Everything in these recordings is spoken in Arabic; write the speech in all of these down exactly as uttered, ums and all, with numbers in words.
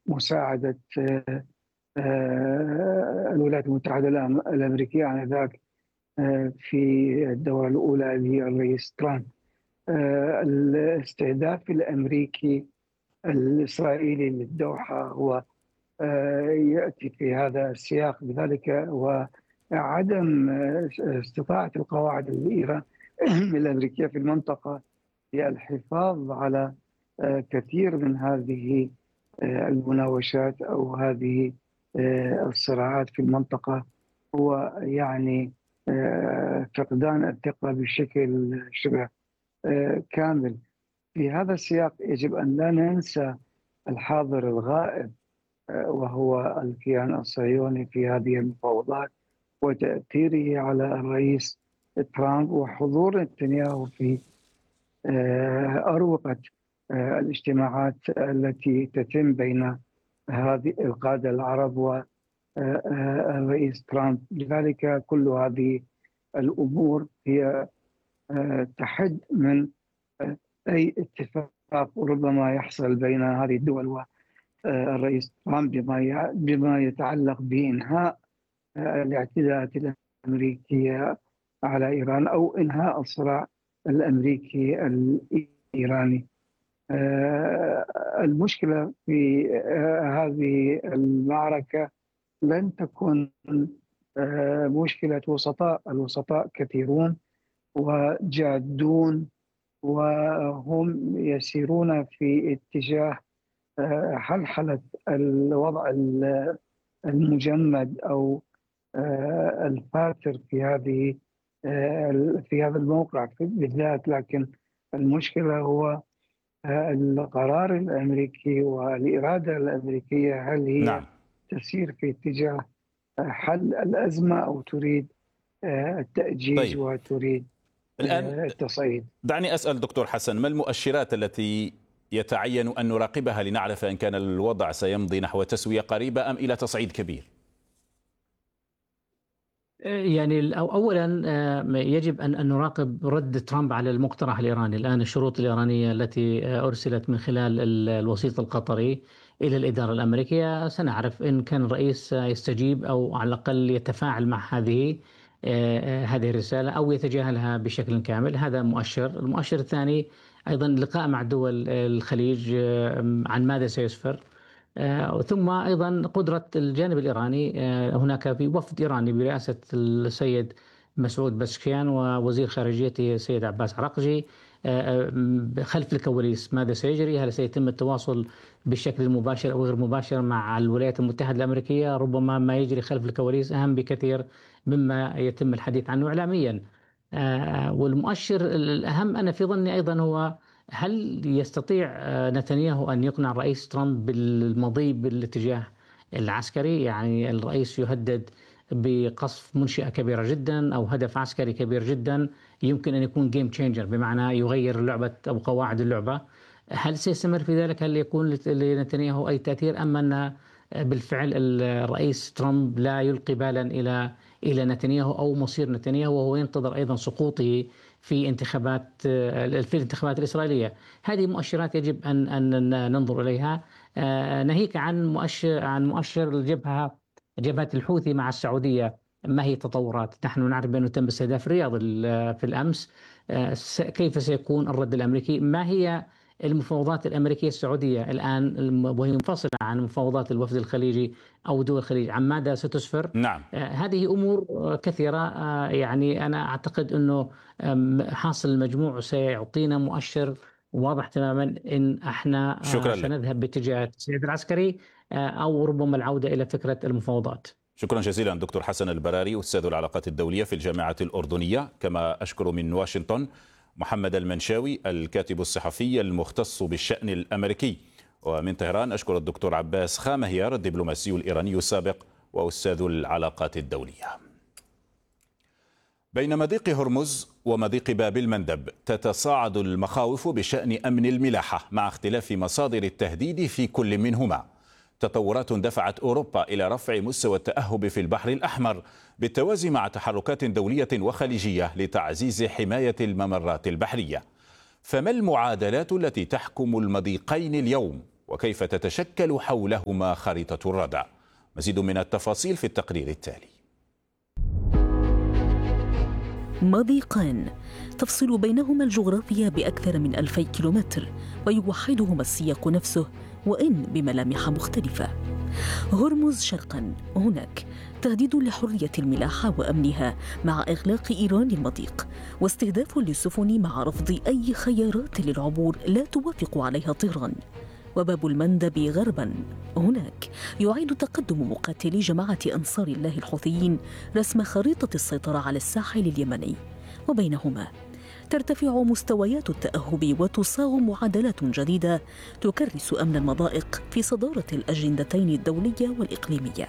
مساعدة الولايات المتحدة الأمريكية آنذاك في الدورة الأولى للرئيس ترامب. الاستهداف الأمريكي الإسرائيلي للدوحة هو يأتي في هذا السياق، بذلك وعدم استطاعة القواعد الإيران الأمريكية في المنطقة للحفاظ على كثير من هذه المناوشات أو هذه الصراعات في المنطقة، هو يعني فقدان الثقة بشكل شبه كامل. في هذا السياق يجب أن لا ننسى الحاضر الغائب وهو الكيان الصهيوني في هذه المفاوضات وتأثيره على الرئيس ترامب وحضور نتنياهو في أروقة الاجتماعات التي تتم بين هذه القادة العرب والرئيس ترامب. لذلك كل هذه الأمور هي تحد من أي اتفاق ربما يحصل بين هذه الدول والرئيس ترامب بما بما يتعلق بإنهاء الاعتداءات الأمريكية على إيران أو إنهاء الصراع الأمريكي الإيراني. المشكلة في هذه المعركة لن تكون مشكلة وسطاء، الوسطاء كثيرون وجادون وهم يسيرون في اتجاه حلحلة الوضع المجمد أو الفاتر في هذه في هذا الموقع بالذات. لكن المشكلة هو القرار الأمريكي والإرادة الأمريكية، هل هي نعم. تسير في اتجاه حل الأزمة أو تريد التأجيج طيب. وتريد الآن التصعيد؟ دعني أسأل دكتور حسن، ما المؤشرات التي يتعين أن نراقبها لنعرف إن كان الوضع سيمضي نحو تسوية قريبة أم إلى تصعيد كبير؟ يعني أولا يجب أن نراقب رد ترامب على المقترح الإيراني. الآن الشروط الإيرانية التي أرسلت من خلال الوسيط القطري إلى الإدارة الأمريكية، سنعرف إن كان الرئيس يستجيب أو على الأقل يتفاعل مع هذه هذه الرسالة أو يتجاهلها بشكل كامل. هذا مؤشر. المؤشر الثاني أيضا لقاء مع دول الخليج عن ماذا سيسفر، آه، ثم أيضا قدرة الجانب الإيراني. آه، هناك في وفد إيراني برئاسة السيد مسعود بسكيان ووزير خارجيته السيد عباس عراقجي. آه، خلف الكواليس ماذا سيجري؟ هل سيتم التواصل بالشكل المباشر أو غير مباشر مع الولايات المتحدة الأمريكية؟ ربما ما يجري خلف الكواليس أهم بكثير مما يتم الحديث عنه إعلاميا. آه، والمؤشر الأهم أنا في ظني أيضا هو هل يستطيع نتنياهو أن يقنع الرئيس ترامب بالمضي بالاتجاه العسكري؟ يعني الرئيس يهدد بقصف منشأة كبيرة جدا أو هدف عسكري كبير جدا يمكن أن يكون جيم تشينجر، بمعنى يغير لعبة أو قواعد اللعبة. هل سيستمر في ذلك؟ هل يكون لنتنياهو أي تأثير أم أن بالفعل الرئيس ترامب لا يلقي بالا إلى إلى نتنياهو أو مصير نتنياهو وهو ينتظر أيضا سقوطه في انتخابات في الانتخابات الإسرائيلية؟ هذه مؤشرات يجب أن أن ننظر إليها، ناهيك عن مؤشر عن مؤشر الجبهة جبهة الحوثي مع السعودية. ما هي التطورات؟ نحن نعرف بأنه تم استهداف الرياض في الأمس. كيف سيكون الرد الأمريكي؟ ما هي المفاوضات الأمريكية السعودية الآن وهي منفصلة عن مفاوضات الوفد الخليجي أو دول الخليج؟ عن ماذا ستسفر؟ نعم. هذه أمور كثيرة. يعني أنا أعتقد أنه حاصل المجموع سيعطينا مؤشر واضح تماما إن احنا سنذهب باتجاه التسوية العسكري أو ربما العودة إلى فكرة المفاوضات. شكرا جزيلا دكتور حسن البراري، أستاذ العلاقات الدولية في الجامعة الأردنية. كما أشكر من واشنطن محمد المنشاوي الكاتب الصحفي المختص بالشأن الأمريكي، ومن طهران أشكر الدكتور عباس خامهيار الدبلوماسي الإيراني السابق وأستاذ العلاقات الدولية. بين مضيق هرمز ومضيق باب المندب تتصاعد المخاوف بشأن أمن الملاحة مع اختلاف مصادر التهديد في كل منهما. تطورات دفعت أوروبا إلى رفع مستوى التأهب في البحر الأحمر بالتوازي مع تحركات دولية وخليجية لتعزيز حماية الممرات البحرية. فما المعادلات التي تحكم المضيقين اليوم وكيف تتشكل حولهما خريطة الردع. مزيد من التفاصيل في التقرير التالي. مضيقان تفصل بينهما الجغرافيا بأكثر من ألفي كيلومتر، ويوحدهما السياق نفسه وإن بملامح مختلفة. هرمز شرقاً، هناك تهديد لحرية الملاحة وأمنها مع إغلاق إيران المضيق، واستهداف للسفن مع رفض أي خيارات للعبور لا توافق عليها طهران. وباب المندب غرباً، هناك يعيد تقدم مقاتلي جماعة أنصار الله الحوثيين رسم خريطة السيطرة على الساحل اليمني، وبينهما ترتفع مستويات التأهب وتصاغ معادلات جديدة تكرس أمن المضائق في صدارة الأجندتين الدولية والإقليمية.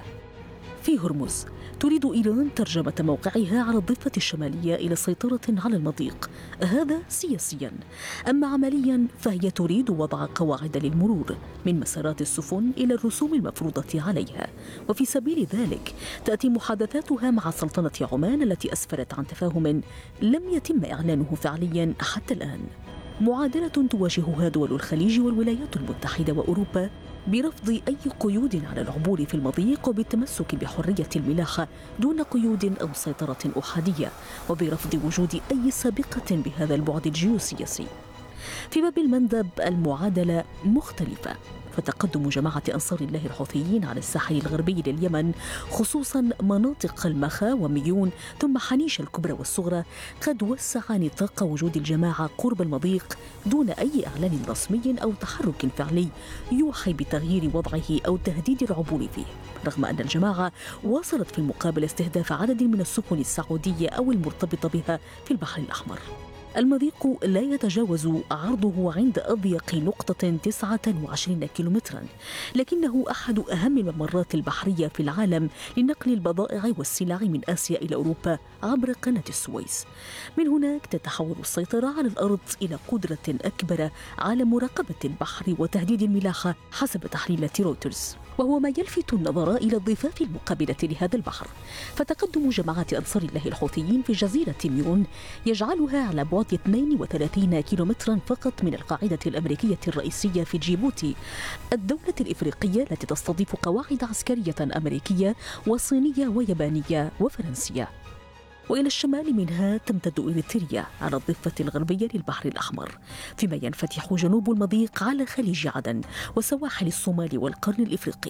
في هرمز تريد إيران ترجمة موقعها على الضفة الشمالية إلى سيطرة على المضيق، هذا سياسياً. أما عملياً فهي تريد وضع قواعد للمرور من مسارات السفن إلى الرسوم المفروضة عليها، وفي سبيل ذلك تأتي محادثاتها مع سلطنة عمان التي أسفرت عن تفاهم لم يتم إعلانه فعلياً حتى الآن. معادلة تواجهها دول الخليج والولايات المتحدة وأوروبا برفض أي قيود على العبور في المضيق، وبالتمسك بحرية الملاحة دون قيود أو سيطرة أحادية، وبرفض وجود أي سابقة بهذا البعد الجيوسياسي. في باب المندب المعادلة مختلفة، فتقدم جماعة أنصار الله الحوثيين على الساحل الغربي لليمن، خصوصاً مناطق المخا وميون ثم حنيش الكبرى والصغرى، قد وسع نطاق وجود الجماعة قرب المضيق دون أي إعلان رسمي أو تحرك فعلي يوحي بتغيير وضعه أو تهديد العبور فيه، رغم أن الجماعة واصلت في المقابل استهداف عدد من السفن السعودية أو المرتبطة بها في البحر الأحمر. المضيق لا يتجاوز عرضه عند أضيق نقطة تسعة وعشرين كيلومتراً، لكنه أحد أهم الممرات البحرية في العالم لنقل البضائع والسلع من آسيا إلى أوروبا عبر قناة السويس. من هناك تتحول السيطرة على الأرض إلى قدرة أكبر على مراقبة البحر وتهديد الملاحة حسب تحليلات رويترز، وهو ما يلفت النظر إلى الضفاف المقابلة لهذا البحر. فتقدم جماعة أنصار الله الحوثيين في جزيرة ميون يجعلها على بعد اثنين وثلاثين كيلومترا فقط من القاعدة الأمريكية الرئيسية في جيبوتي، الدولة الإفريقية التي تستضيف قواعد عسكرية أمريكية وصينية ويابانية وفرنسية. وإلى الشمال منها تمتد إريتريا على الضفة الغربية للبحر الأحمر، فيما ينفتح جنوب المضيق على خليج عدن وسواحل الصومال والقرن الإفريقي.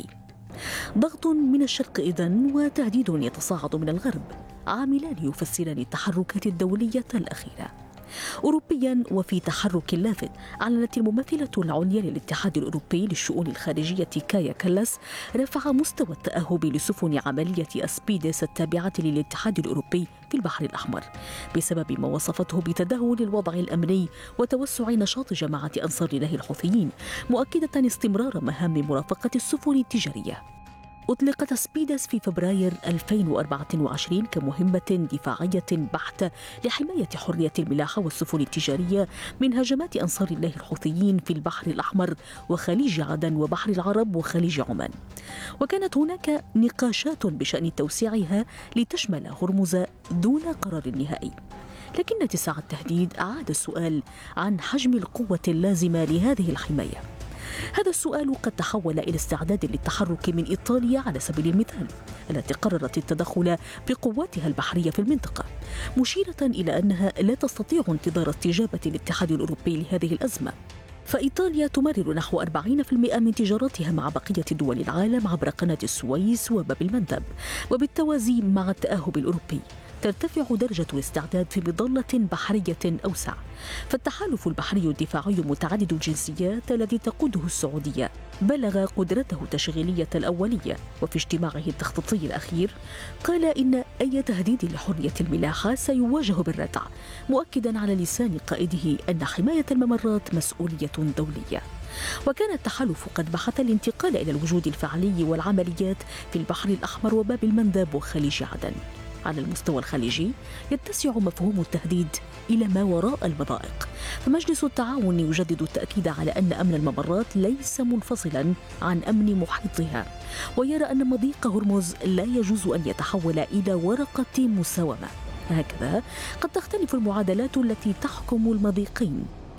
ضغط من الشرق إذن وتهديد يتصاعد من الغرب، عاملان يفسران التحركات الدولية الأخيرة. أوروبياً، وفي تحرك لافت أعلنت الممثلة العليا للاتحاد الأوروبي للشؤون الخارجية كايا كالاس رفع مستوى التأهب لسفن عملية أسبيدس التابعة للاتحاد الأوروبي في البحر الأحمر بسبب ما وصفته بتدهور الوضع الأمني وتوسع نشاط جماعة أنصار الله الحوثيين، مؤكدة استمرار مهام مرافقة السفن التجارية. أطلقت أسبيدس في فبراير ألفين وأربعة وعشرين كمهمة دفاعية بحتة لحماية حرية الملاحة والسفن التجارية من هجمات أنصار الله الحوثيين في البحر الأحمر وخليج عدن وبحر العرب وخليج عمان. وكانت هناك نقاشات بشأن توسيعها لتشمل هرمز دون قرار نهائي، لكن اتساع التهديد أعاد السؤال عن حجم القوة اللازمة لهذه الحماية. هذا السؤال قد تحول إلى استعداد للتحرك من إيطاليا على سبيل المثال، التي قررت التدخل بقواتها البحرية في المنطقة، مشيرة إلى أنها لا تستطيع انتظار استجابة الاتحاد الأوروبي لهذه الأزمة. فإيطاليا تمرر نحو أربعين بالمئة من تجارتها مع بقية دول العالم عبر قناة السويس وباب المندب، وبالتوازي مع التأهب الأوروبي ترتفع درجة الاستعداد في مظلة بحرية أوسع. فالتحالف البحري الدفاعي متعدد الجنسيات الذي تقوده السعودية بلغ قدرته التشغيلية الأولية، وفي اجتماعه التخطيطي الأخير قال إن أي تهديد لحرية الملاحة سيواجه بالردع، مؤكدا على لسان قائده أن حماية الممرات مسؤولية دولية. وكان التحالف قد بحث الانتقال إلى الوجود الفعلي والعمليات في البحر الأحمر وباب المندب وخليج عدن. على المستوى الخليجي يتسع مفهوم التهديد إلى ما وراء المضائق، فمجلس التعاون يجدد التأكيد على أن أمن الممرات ليس منفصلا عن أمن محيطها، ويرى أن مضيق هرمز لا يجوز أن يتحول إلى ورقة مساومة. هكذا قد تختلف المعادلات التي تحكم المضيقين،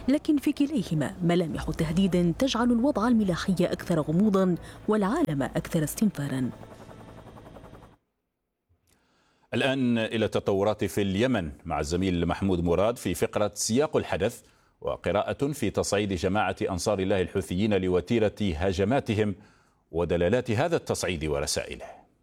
لكن في كليهما ملامح تهديد تجعل الوضع الملاحي أكثر غموضاً والعالم أكثر استنفاراً. الآن إلى التطورات في اليمن مع الزميل محمود مراد في فقرة سياق الحدث وقراءة في تصعيد جماعة أنصار الله الحوثيين لوتيرة هجماتهم ودلالات هذا التصعيد ورسائله.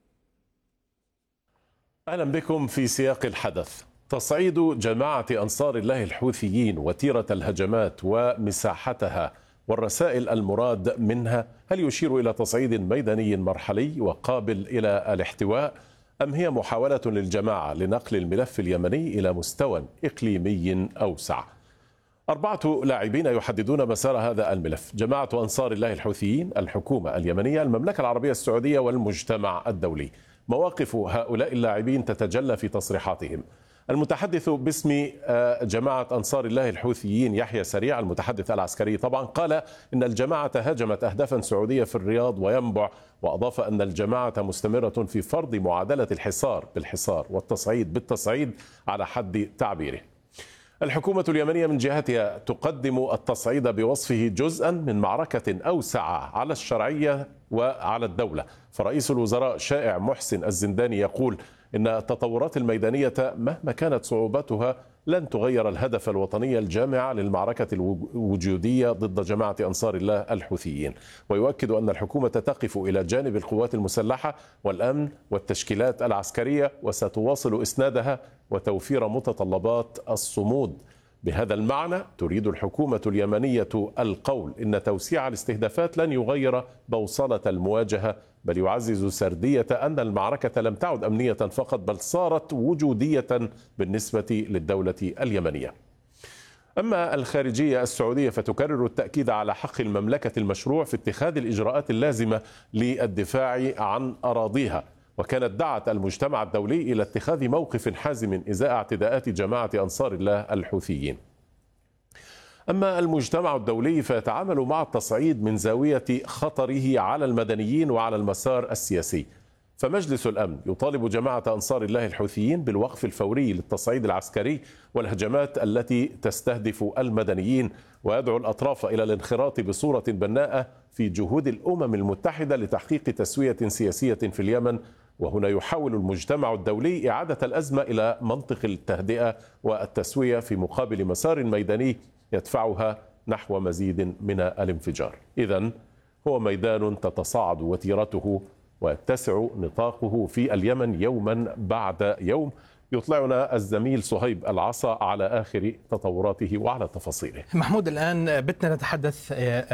أهلا بكم في سياق الحدث. تصعيد جماعة أنصار الله الحوثيين وتيرة الهجمات ومساحتها والرسائل المراد منها، هل يشير إلى تصعيد ميداني مرحلي وقابل إلى الاحتواء، أم هي محاولة للجماعة لنقل الملف اليمني إلى مستوى إقليمي أوسع؟ أربعة لاعبين يحددون مسار هذا الملف: جماعة أنصار الله الحوثيين، الحكومة اليمنية، المملكة العربية السعودية والمجتمع الدولي. مواقف هؤلاء اللاعبين تتجلى في تصريحاتهم. المتحدث باسم جماعة أنصار الله الحوثيين يحيى سريع، المتحدث العسكري طبعا، قال إن الجماعة هاجمت أهدافا سعودية في الرياض وينبع، وأضاف أن الجماعة مستمرة في فرض معادلة الحصار بالحصار والتصعيد بالتصعيد على حد تعبيره. الحكومة اليمنية من جهتها تقدم التصعيد بوصفه جزءا من معركة أوسع على الشرعية وعلى الدولة. فرئيس الوزراء شائع محسن الزنداني يقول إن التطورات الميدانية مهما كانت صعوبتها لن تغير الهدف الوطني الجامع للمعركة الوجودية ضد جماعة أنصار الله الحوثيين، ويؤكد أن الحكومة تقف إلى جانب القوات المسلحة والأمن والتشكيلات العسكرية، وستواصل إسنادها وتوفير متطلبات الصمود. بهذا المعنى تريد الحكومة اليمنية القول إن توسيع الاستهدافات لن يغير بوصلة المواجهة، بل يعزز سردية أن المعركة لم تعد أمنية فقط، بل صارت وجودية بالنسبة للدولة اليمنية. أما الخارجية السعودية فتكرر التأكيد على حق المملكة المشروع في اتخاذ الإجراءات اللازمة للدفاع عن أراضيها، وكانت دعت المجتمع الدولي إلى اتخاذ موقف حازم إزاء اعتداءات جماعة أنصار الله الحوثيين. أما المجتمع الدولي فيتعامل مع التصعيد من زاوية خطره على المدنيين وعلى المسار السياسي. فمجلس الأمن يطالب جماعة أنصار الله الحوثيين بالوقف الفوري للتصعيد العسكري والهجمات التي تستهدف المدنيين، ويدعو الأطراف إلى الانخراط بصورة بناءة في جهود الأمم المتحدة لتحقيق تسوية سياسية في اليمن. وهنا يحاول المجتمع الدولي إعادة الأزمة إلى منطق التهدئة والتسوية في مقابل مسار ميداني يدفعها نحو مزيد من الانفجار. إذن هو ميدان تتصاعد وتيرته ويتسع نطاقه في اليمن يوما بعد يوم. يطلعنا الزميل صهيب العصا على آخر تطوراته وعلى تفاصيله. محمود، الآن بدنا نتحدث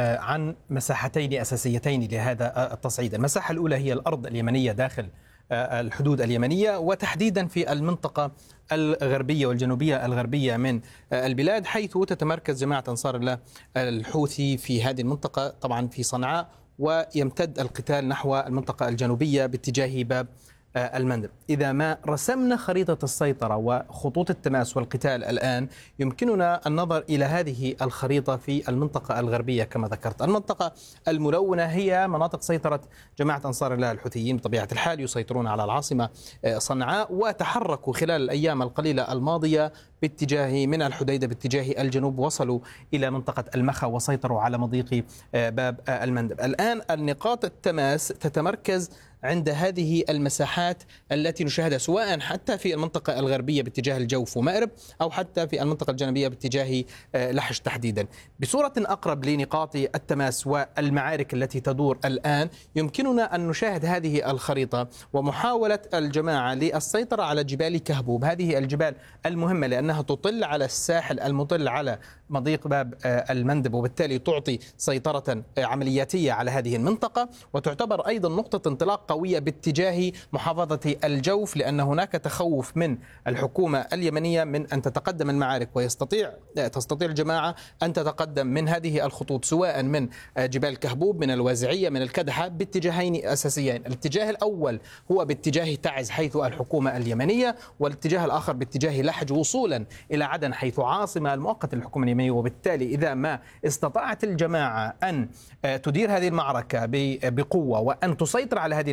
عن مساحتين أساسيتين لهذا التصعيد. المساحة الأولى هي الأرض اليمنية داخل الحدود اليمنية، وتحديدا في المنطقة الغربية والجنوبية الغربية من البلاد، حيث تتمركز جماعة أنصار الله الحوثي في هذه المنطقة، طبعا في صنعاء، ويمتد القتال نحو المنطقة الجنوبية باتجاه باب المندب. إذا ما رسمنا خريطة السيطرة وخطوط التماس والقتال الآن، يمكننا النظر إلى هذه الخريطة في المنطقة الغربية كما ذكرت. المنطقة الملونة هي مناطق سيطرة جماعة أنصار الله الحوثيين بطبيعة الحال، يسيطرون على العاصمة صنعاء، وتحركوا خلال الأيام القليلة الماضية باتجاه من الحديدة باتجاه الجنوب، وصلوا إلى منطقة المخا وسيطروا على مضيق باب المندب. الآن النقاط التماس تتمركز عند هذه المساحات التي نشاهدها، سواء حتى في المنطقة الغربية باتجاه الجوف ومأرب، أو حتى في المنطقة الجنوبية باتجاه لحج تحديدا. بصورة أقرب لنقاط التماس والمعارك التي تدور الآن، يمكننا أن نشاهد هذه الخريطة ومحاولة الجماعة للسيطرة على جبال كهبوب. هذه الجبال المهمة لأنها تطل على الساحل المطل على مضيق باب المندب، وبالتالي تعطي سيطرة عملياتية على هذه المنطقة، وتعتبر أيضا نقطة انطلاق قوية باتجاه محافظة الجوف، لأن هناك تخوف من الحكومة اليمنية من أن تتقدم المعارك، ويستطيع تستطيع الجماعة أن تتقدم من هذه الخطوط، سواء من جبال كهبوب، من الوازعية، من الكدحة، باتجاهين أساسيين. الاتجاه الأول هو باتجاه تعز حيث الحكومة اليمنية، والاتجاه الآخر باتجاه لحج وصولا إلى عدن حيث عاصمة المؤقتة للحكومة اليمنية. وبالتالي إذا ما استطاعت الجماعة أن تدير هذه المعركة بقوة وأن تسيطر على هذه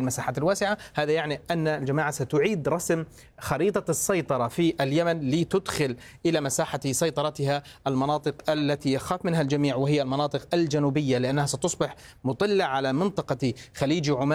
المساحات الواسعة. هذا يعني أن الجماعة ستعيد رسم خريطة السيطرة في اليمن لتدخل إلى مساحة سيطرتها المناطق التي يخاف منها الجميع، وهي المناطق الجنوبية، لأنها ستصبح مطلة على منطقة خليج عمان